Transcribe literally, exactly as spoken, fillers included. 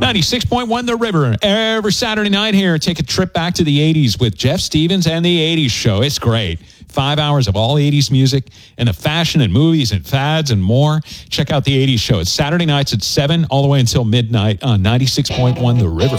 ninety-six point one The River. Every Saturday night here, take a trip back to the eighties with Jeff Stevens and the eighties Show. It's great. Five hours of all eighties music and the fashion and movies and fads and more. Check out the eighties Show. It's Saturday nights at seven all the way until midnight on ninety-six point one The River.